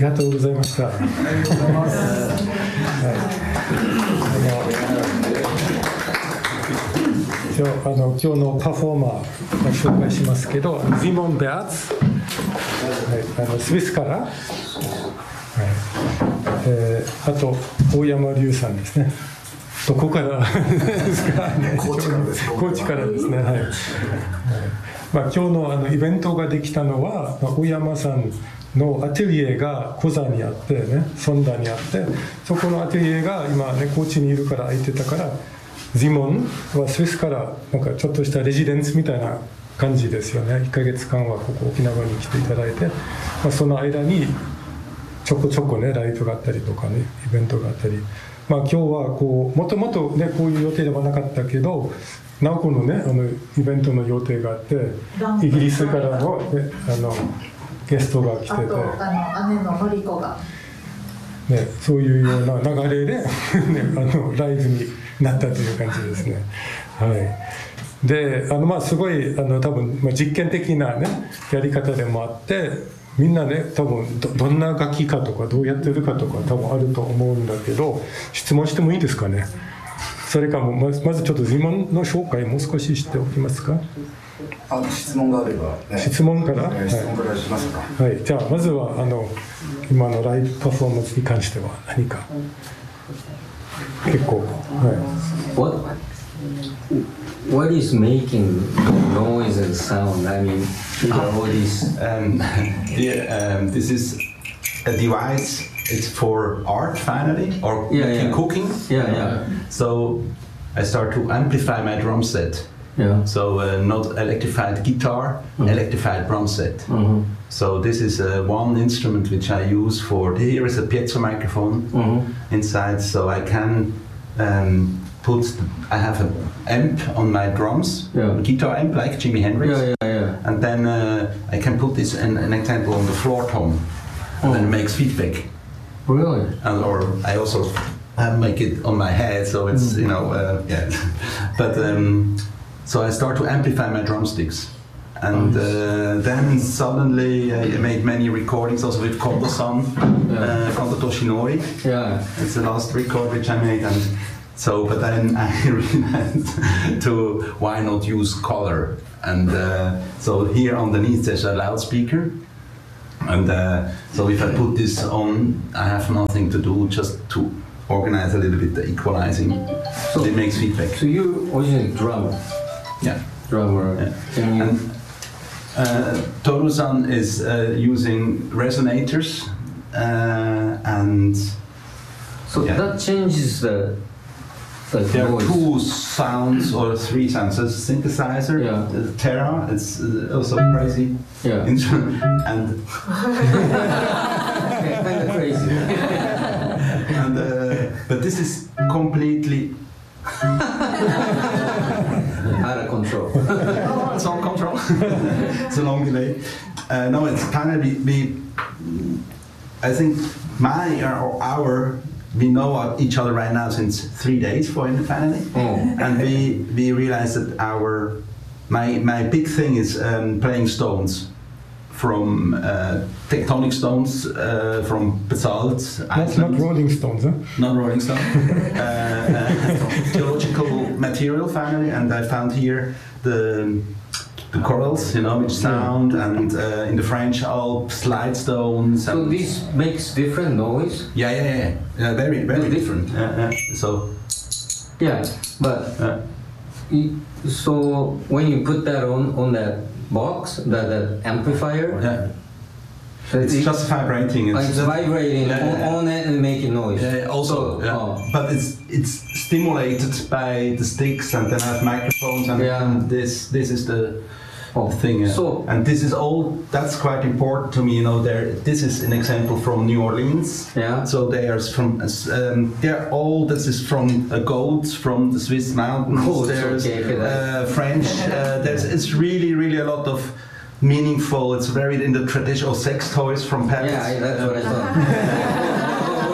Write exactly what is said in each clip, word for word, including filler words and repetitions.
がとうございました。ありがとうございます。じゃあ、あの今日のパフォーマーを紹介しますけど、ジモン・ベアツ、はい、あのスイスから、はい、えー、あと大山龍さんですね。どこからですかね。 高知からです。 高知からですね。はい。はい、まあ、今日のあのイベントができたのは、まあ、大山さんのアトリエがコザにあってね、ソンダにあって、そこのアトリエが今ね高知にいるから空いてたから、ジモンはスイスからなんかちょっとしたレジデンスみたいな感じですよね。いっかげつかんはここ沖縄に来ていただいて、まあ、その間にちょこちょこねライブがあったりとかねイベントがあったり。まあ、今日はこうもともとねこういう予定ではなかったけど、ナオコのねあのイベントの予定があって、イギリスからの、ね、あのゲストが来てて、 あとあの姉ののりこが、 ね、そういうような流れで、ね、あのライブになったという感じですね。はい。で、あのまあすごいあの多分、まあ、実験的なねやり方でもあって。みんなね多分 ど, どんな楽器かとかどうやってるかとか多分あると思うんだけど、質問してもいいですかね。それかもまず、まずちょっとジモンの紹介もう少ししておきますか。 あ質問があれば、ね、 質問から、 ね、質問からしますか。 はい、はい、じゃあまずはあの今のライブパフォーマンスに関しては何か結構、はい、 What What is making noise and sound? I mean, all these. Um, yeah, um, this is a device. It's for art, finally, or yeah, yeah. cooking. Yeah, yeah. So I start to amplify my drum set. Yeah. So uh, not electrified guitar, mm-hmm. electrified drum set. Mm-hmm. So this is uh, one instrument which I use for. Here is a piezo microphone mm-hmm. inside, so I can. Um, Put, I have an amp on my drums, yeah. a guitar amp like Jimi Hendrix, yeah, yeah, yeah. and then uh, I can put this in an example on the floor tom, and oh. then it makes feedback. Really? And, or I also I make it on my head, so it's mm. you know uh, yeah. But um, so I start to amplify my drumsticks, and nice. uh, then suddenly I made many recordings also with Kondo-san, yeah. uh, Kondo Toshinori. Yeah, it's the last record which I made and. So, but then I realized to why not use color, and uh, so here underneath there's a loudspeaker, and uh, so if I put this on, I have nothing to do, just to organize a little bit the equalizing. So it makes feedback. So you originally drummer? Yeah, drummer. Yeah. And uh, Toru-san is uh, using resonators, uh, and so yeah. that changes the. Like there noise. are two sounds or three sounds. There's a synthesizer, yeah. the Terra, it's uh, also crazy. Yeah. Instrument, and yeah, kind of crazy. and uh, but this is completely out of control. It's on control. It's a long delay. Uh, no, it's kind of be, be. I think my or our. We know each other right now since three days for Infinity, oh. and we we realized that our my my big thing is um, playing stones, from uh, tectonic stones, uh, from basalt. Not, not Rolling Stones, huh? Not Rolling Stone. uh, uh, geological material finally, and I found here the. The corals, you know, which sound, and uh, in the French Alps, slide-stones. So this makes different noise? Yeah, yeah, yeah, yeah very, very different. Yeah, yeah. So, yeah, but uh, so when you put that on on that box, that, that amplifier, yeah. So it's it, just vibrating. It's, it's vibrating yeah, on, yeah. on it and making noise. Yeah, also, so, yeah. oh. But it's it's stimulated by the sticks, and then I have microphones, and, yeah. and this this is the. Oh. thing, yeah. So, and this is all. That's quite important to me. You know, there. This is an example from New Orleans. Yeah. So they are from. Um, they're all. This is from uh, goats from the Swiss mountains. Goats, there's okay, uh, French. Uh, there's. It's really, really a lot of meaningful. It's very in the traditional sex toys from pets. Yeah, I, that's what I thought.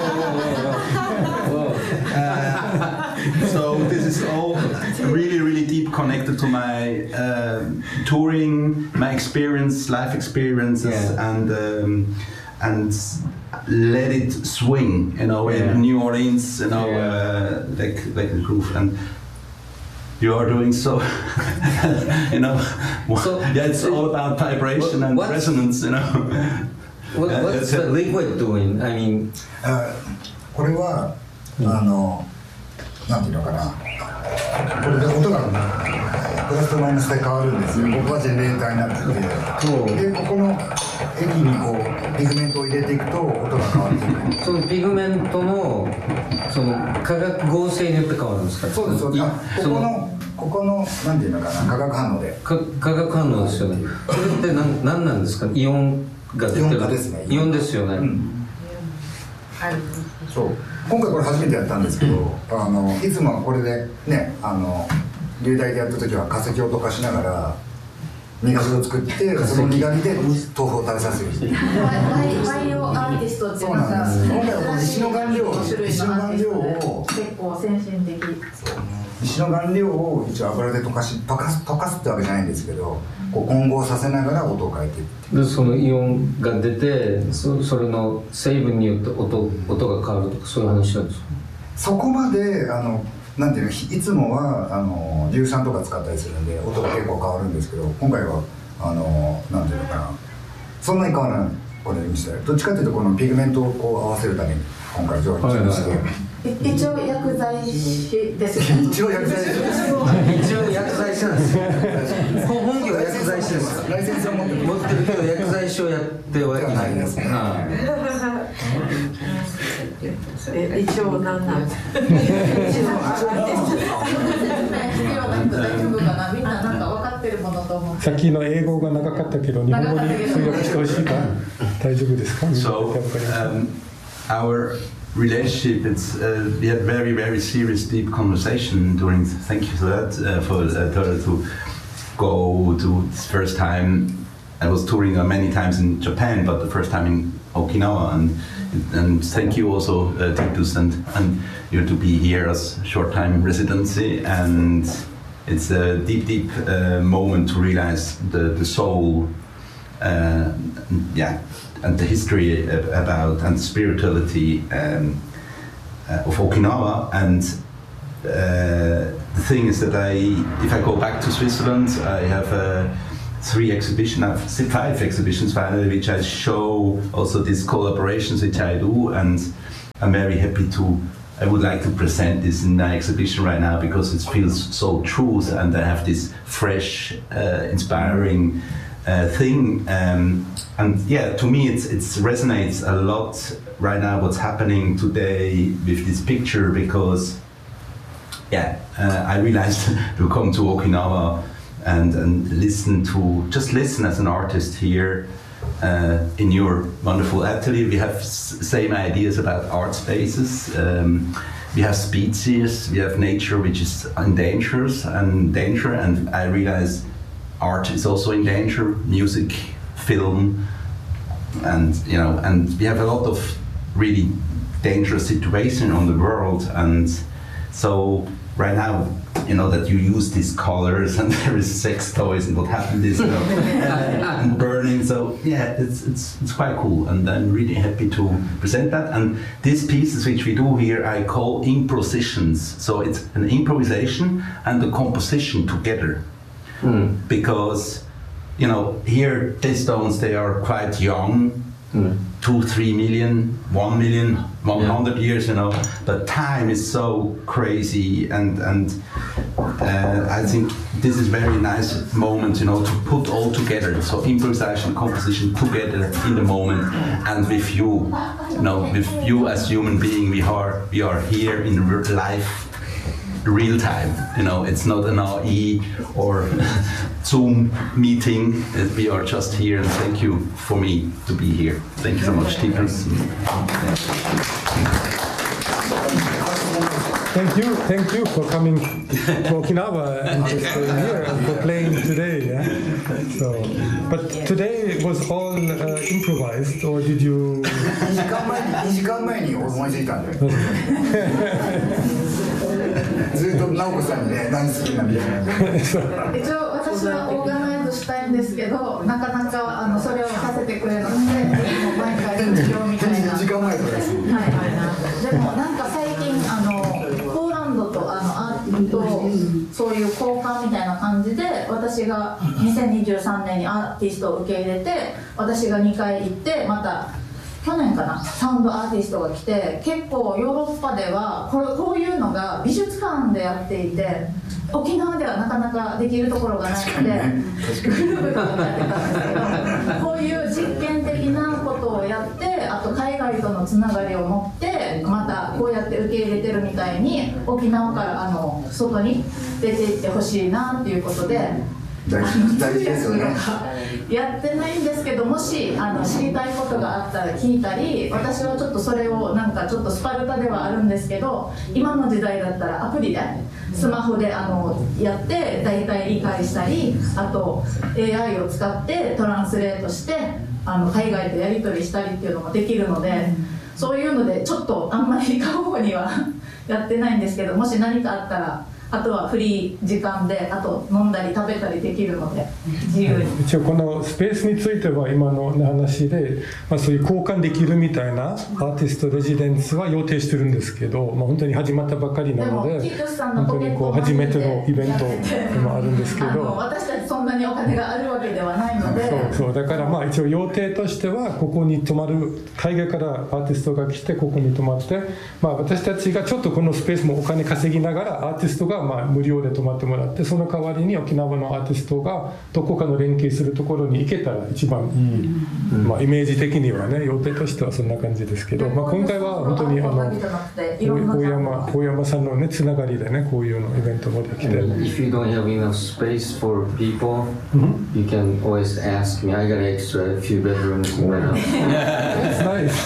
Uh, so this is all really, really deep connected to my uh, touring, my experience, life experiences, yeah. and um, and let it swing, you know, Yeah. in New Orleans, you know, Yeah. uh, like like a groove, and you are doing so, you know. So- yeah, it's all about vibration What- and what's- resonance, you know. What, Yeah, what's that's the it. liquid doing? I mean, あこれは、あのなんていうのかな、これで音がプラスとマイナスで変わるんですよ。ここはジェネレーターになってそうて、でここの液にこうピグメントを入れていくと音が変わっていく。 そのピグメントのその化学合成によって変わるんですか？ そうですそうです。あこそこのここのなんていうのかな、化学反応で。 か化学反応ですよね。それって何何なんですか？イオンが出てる。 イオン化ですねイオンですよね。 はいそう今回これ初めてやったんですけど、あのいつもはこれでね、あの流大でやった時は化石を溶かしながら苦味を作ってその苦味で豆腐を食べさせる。 バイバイオアーティストっていうのがそうなんです今回はこの石の顔料種類のアーティストで結構先進的。 石の顔料を一応油で溶かし溶かす溶かすってわけじゃないんですけど、こう混合させながら音を変えていく。 でそのイオンが出てそそれの成分によって音音が変わるとかそういう話なんですか？ そこまであのなんていうの、いつもはあの硫酸とか使ったりするんで音が結構変わるんですけど、今回はあのなんていうのかな、そんなに変わらない。これにしてどっちかというとこのピグメントをこう合わせるために今回上品にして、 はいはいい一応薬剤師ですよね。 一応薬剤師一応薬剤師なんですよ。本業は薬剤師ですか？ ライセンスを持って持ってるけど薬剤師をやってはいないんですね。はえ一応なんなんですか？ 説明必要なく大丈夫かな。みんななんか分かってるものと思って。 さっきの英語が長かったけど日本語に通訳してほしいか大丈夫ですか？ So やっぱり um, our relationship, it's uh, we had very very serious deep conversation during. Thank you for that uh, for uh, to, to go to this first time. I was touring uh, many times in Japan, but the first time in Okinawa, and and thank you also uh, Titus and and you to be here as short time residency, and it's a deep deep uh, moment to realize the the soul. Uh, yeah, and the history about and spirituality um, uh, of Okinawa. And uh, the thing is that I, if I go back to Switzerland, I have uh, three exhibitions, I have five exhibitions finally, which I show also these collaborations which I do, and I'm very happy to. I would like to present this in my exhibition right now because it feels so true, and I have this fresh, uh, inspiring. Uh, thing um, and yeah, to me it's it resonates a lot right now what's happening today with this picture, because yeah uh, I realized to come to Okinawa and, and listen to just listen as an artist here uh, in your wonderful atelier. We have s- same ideas about art spaces. Um, we have species, we have nature which is in danger and danger, and I realized art is also in danger, music, film, and you know, and we have a lot of really dangerous situation on the world, and so right now, you know, that you use these colors and there is sex toys and what happened is, you know, and burning. So yeah, it's it's it's quite cool, and I'm really happy to present that. And these pieces which we do here, I call impositions. So it's an improvisation and a composition together. Mm. Because, you know, here these stones, they are quite young, mm. two, three million, one million, one hundred yeah. years, you know. But time is so crazy, and and uh, I think this is very nice moment, you know, to put all together. So improvisation, composition together in the moment, and with you, you know, with you as human being, we are we are here in life. Real time, you know, it's not an R E or Zoom meeting. We are just here, and thank you for me to be here. Thank you so much, Titus. thank you, thank you for coming to Okinawa and just uh, here and for playing today. Yeah? So, but today was all uh, improvised, or did you? にじかんまえににじかんまえに思いついたんでずっと直子さんにね何好きなみたいな一応私はオーガナイズしたいんですけど、なかなかあのそれをさせてくれなくて、もう毎回卒業みたいな。 にじかんまえとかです。 はいはい。でもなんか最近あのポーランドとあのアーティストとそういう交換みたいな感じで、私がにせんにじゅうさんねんにアーティストを受け入れて、私がにかい行ってまた。去年かな、サウンドアーティストが来て、結構ヨーロッパではこれこういうのが美術館でやっていて、沖縄ではなかなかできるところがないので、グループになってたんですけど、こういう実験的なことをやって、あと海外とのつながりを持って、またこうやって受け入れてるみたいに、沖縄からあの外に出ていってほしいなっていうことで。 大事大事ですよね。 やってないんですけど、もしあの知りたいことがあったら聞いたり、私はちょっとそれをなんかちょっとスパルタではあるんですけど、今の時代だったらアプリでスマホであのやって大体理解したり、あと エーアイ を使ってトランスレートしてあの海外とやり取りしたりっていうのもできるので、そういうのでちょっとあんまり過保護にはやってないんですけど、もし何かあったら。あとはフリー時間で、あと飲んだり食べたりできるので自由に。 一応このスペースについては今の話で、まあ、そういう交換できるみたいなアーティストレジデンスは予定してるんですけど、まあ、本当に始まったばかりなので、本当にこう初めてのイベントでもあるんですけど、 あの私たちそんなにお金があるわけではないので、 そうそうだからまあ一応予定としてはここに泊まる、海外からアーティストが来てここに泊まって、まあ、私たちがちょっとこのスペースもお金稼ぎながらアーティストがまあ無料で泊まってもらって、その代わりに沖縄のアーティストがどこかの連携するところに行けたら一番いい、まあ、イメージ的にはね、予定としてはそんな感じですけど、まあ、今回は本当にあの大山大山さんのねつながりでね、こういうのイベントもできて。 If you don't have enough space for people, you can always ask me. I got extra few bedrooms in my house. That's nice.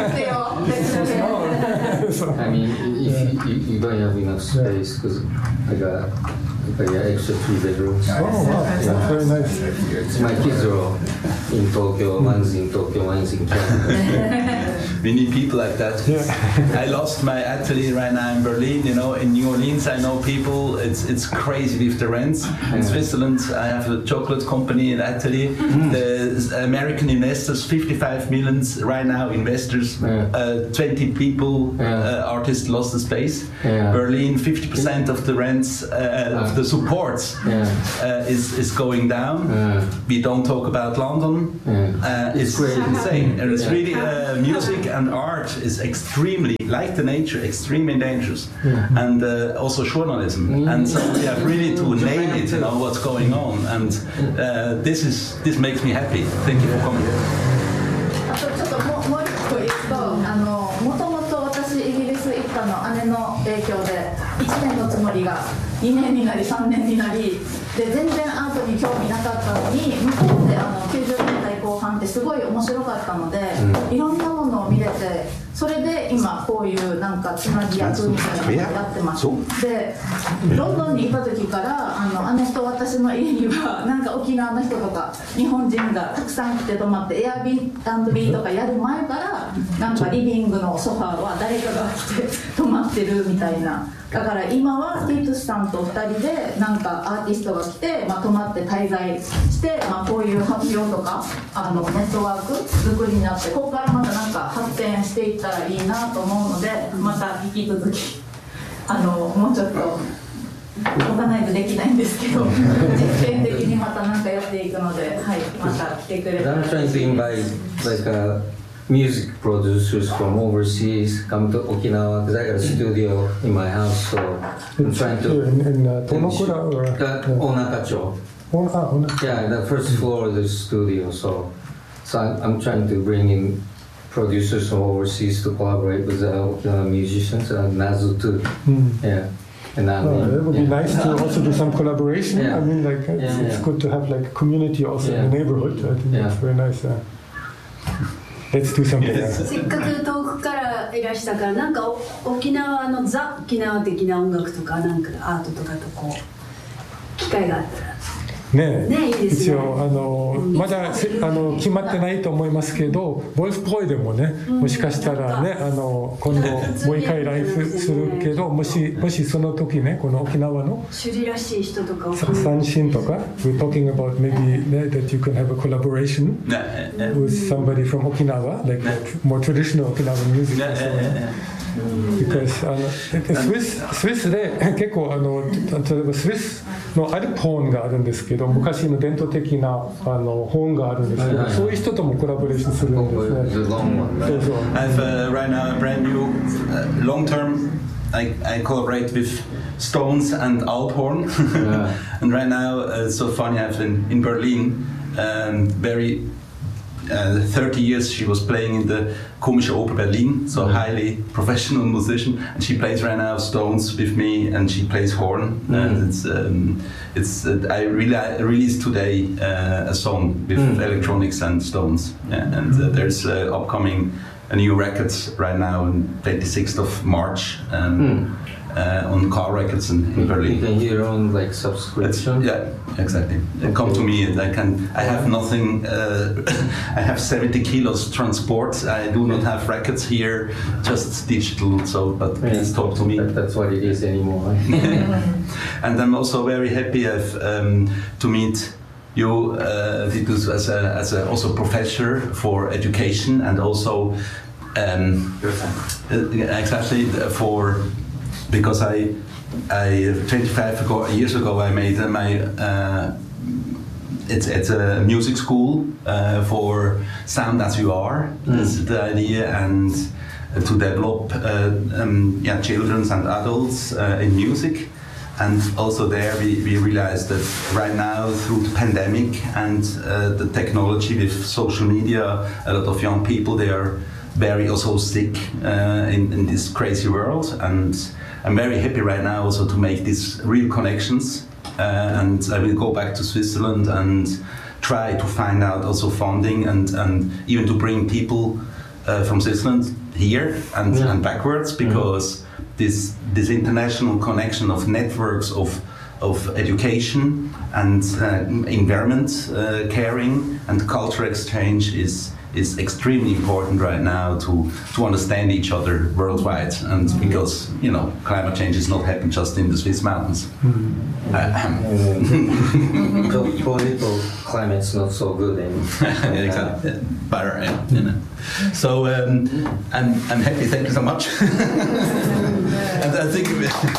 I mean, if you, you, you don't have enough space, because I got, I got extra three bedrooms. Oh wow, that's Yeah. very nice. My kids are all in Tokyo. One's in Tokyo, one's in Canada. We need people like that. Yeah. I lost my atelier right now in Berlin. You know, in New Orleans, I know people. It's it's crazy with the rents. In Switzerland, I have a chocolate company, an atelier. Mm. The American investors, fifty-five millions right now. Investors, Yeah. uh, twenty people, Yeah. uh, artists lost the space. Yeah. Berlin, fifty percent of the rents, uh, of the supports, Yeah. uh, is is going down. Yeah. We don't talk about London. Yeah. Uh, it's It's crazy. insane. And it's Yeah. really uh, music and art is extremely, like the nature, extremely dangerous. Yeah. And uh, also journalism. Mm. And so we have really to name it, you know, what's going on. And uh, this is this makes me happy. Thank you for coming. あとちょっともうもう一個言うと、あのもともと私イギリス行ったの姉の影響でいちねんのつもりがにねんになりさんねんになりで、全然アートに興味なかったのに、向こうであのきゅうじゅうねんだいこう半ってすごい面白かったので、いろんなものを見れて、それで今こういうなんかつなぎ役みたいなのをやってます。でロンドンにいた時からあの姉と私の家にはなんか沖縄の人とか日本人がたくさん来て泊まって、エアビービーとかやる前からなんかリビングのソファーは誰かが来て泊まってるみたいな。だから今はティートゥスさんとふたりでなんかアーティストが来て、まあ、泊まって滞在して、まあ、こういう発表とかあのネットワーク作りになって、ここからまたなんか発展していったらいいなと思うので、また引き続きあのもうちょっとオーガナイズできないんですけど実験的にまたなんかやっていくので、はい、また来てくれたら。 I'm trying to invite like uh, music producers from overseas come to Okinawa because I got a studio in my house, so I'm trying to. In, in uh, Tomokura or Uh, Onakacho. Oh, ah, oh, Yeah, the first floor of the studio. So, so I'm, I'm trying to bring in producers from overseas to collaborate with the Okinawa musicians and Nazu too. Mm. Yeah. And I Oh, mean, it would be yeah. nice to also do some collaboration. Yeah. I mean, like it's, Yeah, it's yeah. good to have like community also in the Yeah. neighborhood. I think Yeah. that's very nice. Uh, let's do something. Yes. Uh, せっかく遠くからがいらしたから、なんかお沖縄のザ沖縄的な音楽とかなんかアートとかとこう機会があったらね、 ね、いいですね。 一応あの、うん、まだあの決まってないと思いますけど、ボルフポイでもね、もしかしたらね、あの今度もう一回ライブするけど、もしもしその時ね、この沖縄の首里らしい人とかを三振とか、we're talking about maybe ね that you can have a collaboration with somebody from Okinawa, like more traditional Okinawan music. Because あのスイススイスで結構あの例えばスイスのアルプホーンがあるんですけど、昔の伝統的なあのホーンがあるんですけど、そういう人ともコラボレーションするんですね。そうそう。 I have uh, right now a brand new uh, long term. I, I collaborate with Stones and Alphorn, yeah. And right now uh, it's so funny. I've been in Berlin, um, very. Uh, thirty years she was playing in the Komische Oper Berlin, so mm. highly professional musician, and she plays right now Stones with me, and she plays horn. Mm. And it's um, it's uh, I really I released today uh, a song with mm. electronics and Stones, yeah, and uh, there's uh, upcoming a new record right now on twenty-sixth of March. Um, mm. Uh, on Car Records in, in Berlin. You can hear on like subscription. It's, yeah, exactly. Okay. Come to me, and I can. I have nothing. Uh, I have seventy kilos transport. I do not have records here, just digital. So, but yeah, please talk to me. That, that's what it is anymore. And I'm also very happy I've, um, to meet you, uh, Titus, as a as a also professor for education, and also um, exactly for. Because I, I twenty-five ago, years ago, I made uh, my. Uh, it's it's a music school uh, for sound as you are. Mm. That's the idea, and uh, to develop uh, um, yeah children and adults uh, in music. And also there we, we realized that right now through the pandemic and uh, the technology with social media, a lot of young people they are very also sick uh, in in this crazy world and. I'm very happy right now also to make these real connections uh, and I will go back to Switzerland and try to find out also funding and, and even to bring people uh, from Switzerland here and, yeah. and backwards because mm-hmm. this this international connection of networks of of education and uh, environment uh, caring and culture exchange is is extremely important right now to to understand each other worldwide and because you know climate change is not happening just in the Swiss mountains. Mm-hmm. uh, Political climate's not so good anymore. Yeah, exactly. Yeah. Better, yeah, you know. So um, I'm I'm happy. Thank you so much. And I think.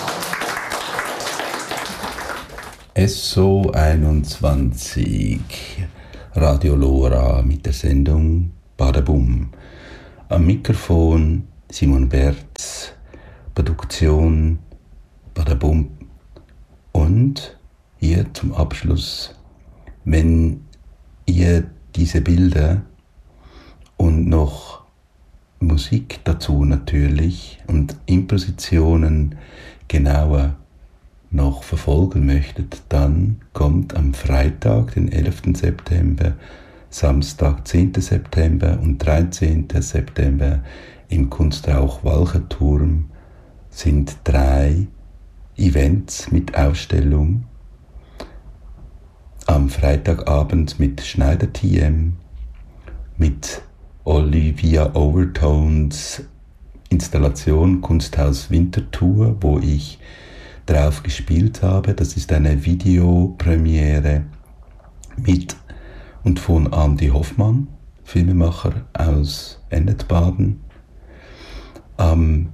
S O einundzwanzig Radio Lora mit der Sendung Badabum. Am Mikrofon Simon Berz, Produktion Badabum. Und hier zum Abschluss, wenn ihr diese Bilder und noch Musik dazu natürlich und Impositionen genauer noch verfolgen möchtet, dann kommt am Freitag, den elften September, Samstag, zehnten September und dreizehnten September im Kunstrauch Walchenturm sind drei Events mit Ausstellung. Am Freitagabend mit Schneider T M, mit Olivia Overtones Installation Kunsthaus Winterthur, wo ich drauf gespielt habe. Das ist eine Videopremiere mit und von Andi Hoffmann, Filmemacher aus Ennetbaden. Am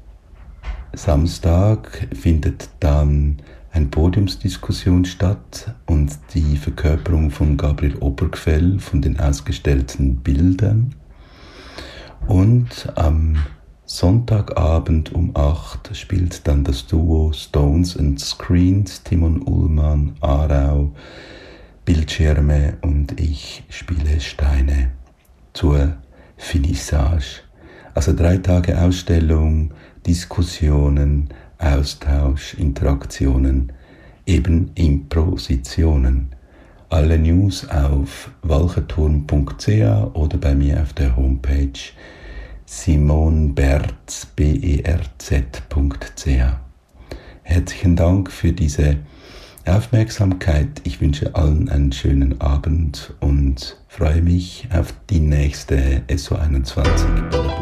Samstag findet dann eine Podiumsdiskussion statt und die Verkörperung von Gabriel Obergfell von den ausgestellten Bildern. Und am Sonntagabend um acht spielt dann das Duo Stones and Screens, Timon Ullmann, Aarau, Bildschirme und ich spiele Steine zur Finissage. Also drei Tage Ausstellung, Diskussionen, Austausch, Interaktionen, eben Impositionen. Alle News auf walchenturm punkt c h oder bei mir auf der Homepage simonberz, B E R Z punkt C H. Herzlichen Dank für diese Aufmerksamkeit. Ich wünsche allen einen schönen Abend und freue mich auf die nächste S O einundzwanzig.